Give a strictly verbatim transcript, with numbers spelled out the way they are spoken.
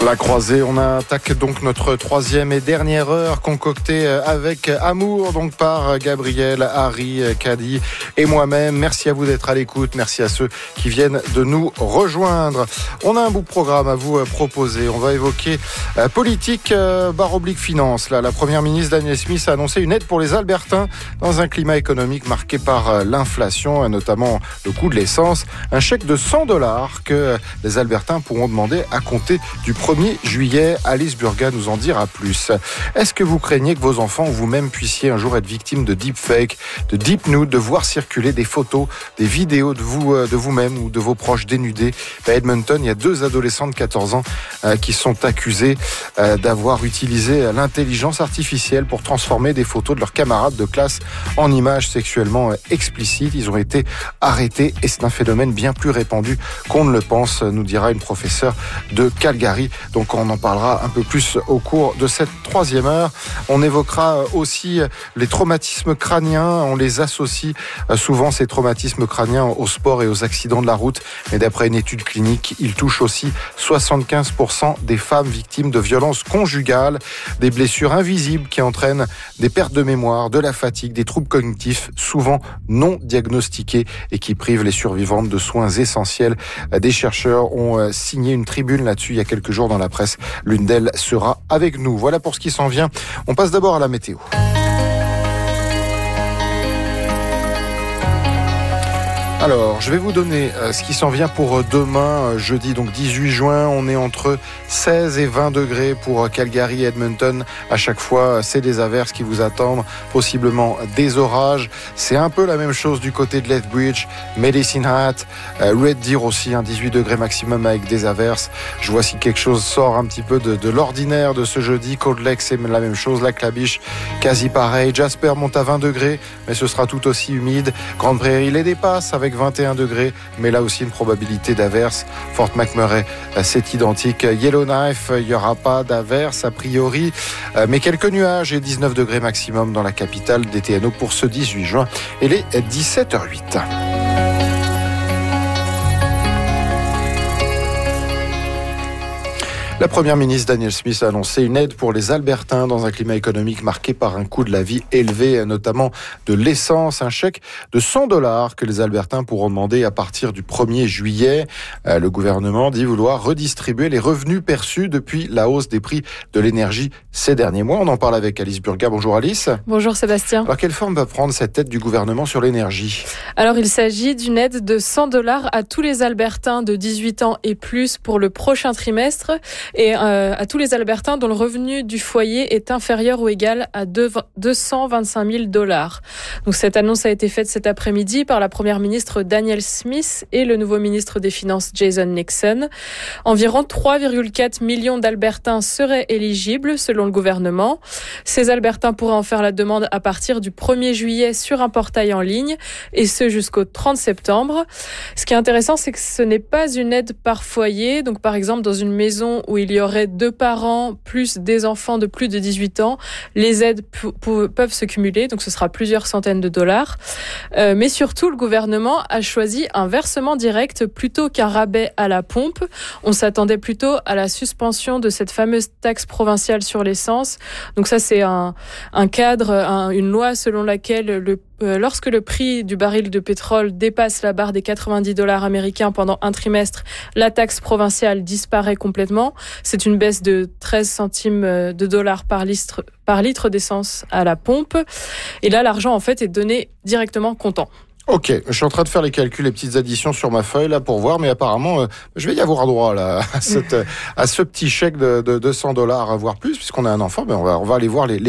La croisée, on attaque donc notre troisième et dernière heure concoctée avec amour donc par Gabriel, Harry, Caddy et moi-même. Merci à vous d'être à l'écoute, merci à ceux qui viennent de nous rejoindre. On a un beau programme à vous proposer. On va évoquer euh, politique, euh, barre oblique finance. Là, la première ministre Danielle Smith a annoncé une aide pour les Albertains dans un climat économique marqué par euh, l'inflation, et notamment le coût de l'essence. Un chèque de cent dollars que euh, les Albertains pourront demander à compter du premier juillet. Alice Burga nous en dira plus. Est-ce que vous craignez que vos enfants ou vous-même puissiez un jour être victime de deepfake, de deep nude, de voir circuler des photos, des vidéos de vous, de vous-même ou de vos proches dénudés? À Edmonton, il y a deux adolescents de quatorze ans euh, qui sont accusés euh, d'avoir utilisé l'intelligence artificielle pour transformer des photos de leurs camarades de classe en images sexuellement explicites. Ils ont été arrêtés et c'est un phénomène bien plus répandu qu'on ne le pense, nous dira une professeure de Calgary. Donc on en parlera un peu plus au cours de cette troisième heure. On évoquera aussi les traumatismes crâniens. On les associe souvent, ces traumatismes crâniens, au sport et aux accidents de la route. Mais d'après une étude clinique, ils touchent aussi soixante-quinze pour cent des femmes victimes de violences conjugales. Des blessures invisibles qui entraînent des pertes de mémoire, de la fatigue, des troubles cognitifs souvent non diagnostiqués et qui privent les survivantes de soins essentiels. Des chercheurs ont signé une tribune là-dessus il y a quelques jours dans la presse. L'une d'elles sera avec nous. Voilà pour ce qui s'en vient. On passe d'abord à la météo. Alors, je vais vous donner euh, ce qui s'en vient pour demain, euh, jeudi, donc dix-huit juin. On est entre seize et vingt degrés pour Calgary et Edmonton. À chaque fois, c'est des averses qui vous attendent, possiblement des orages. C'est un peu la même chose du côté de Lethbridge, Medicine Hat, euh, Red Deer aussi, hein, dix-huit degrés maximum avec des averses. Je vois si quelque chose sort un petit peu de, de l'ordinaire de ce jeudi. Cold Lake, c'est la même chose. La Clabiche, quasi pareil. Jasper monte à vingt degrés, mais ce sera tout aussi humide. Grande Prairie les dépasse avec vingt et un degrés, mais là aussi une probabilité d'averse. Fort McMurray, c'est identique. Yellowknife, il n'y aura pas d'averse a priori, mais quelques nuages et dix-neuf degrés maximum dans la capitale des T N O pour ce dix-huit juin. Et les dix-sept heures huit. La première ministre Danielle Smith a annoncé une aide pour les Albertains dans un climat économique marqué par un coût de la vie élevé, notamment de l'essence. Un chèque de cent dollars que les Albertains pourront demander à partir du premier juillet. Le gouvernement dit vouloir redistribuer les revenus perçus depuis la hausse des prix de l'énergie ces derniers mois. On en parle avec Alice Burga. Bonjour Alice. Bonjour Sébastien. Alors quelle forme va prendre cette aide du gouvernement sur l'énergie ? Alors il s'agit d'une aide de cent dollars à tous les Albertains de dix-huit ans et plus pour le prochain trimestre. Et euh, à tous les Albertains dont le revenu du foyer est inférieur ou égal à deux cent vingt-cinq mille dollars. Donc cette annonce a été faite cet après-midi par la première ministre Danielle Smith et le nouveau ministre des Finances Jason Nixon. Environ trois virgule quatre millions d'Albertains seraient éligibles selon le gouvernement. Ces Albertains pourraient en faire la demande à partir du premier juillet sur un portail en ligne et ce jusqu'au trente septembre. Ce qui est intéressant, c'est que ce n'est pas une aide par foyer. Donc par exemple, dans une maison où il y aurait deux parents plus des enfants de plus de dix-huit ans, les aides p- p- peuvent se cumuler, donc ce sera plusieurs centaines de dollars. Euh, mais surtout, le gouvernement a choisi un versement direct plutôt qu'un rabais à la pompe. On s'attendait plutôt à la suspension de cette fameuse taxe provinciale sur l'essence. Donc ça, c'est un, un cadre, un, une loi selon laquelle le Euh, lorsque le prix du baril de pétrole dépasse la barre des quatre-vingt-dix dollars américains pendant un trimestre, la taxe provinciale disparaît complètement. C'est une baisse de treize centimes de dollars par litre, par litre d'essence à la pompe. Et là, l'argent, en fait, est donné directement comptant. Ok, je suis en train de faire les calculs, les petites additions sur ma feuille là pour voir, mais apparemment euh, je vais y avoir droit là à, cette, à ce petit chèque de, de, de cent dollars, voire plus, puisqu'on a un enfant. Ben on va on va aller voir les, les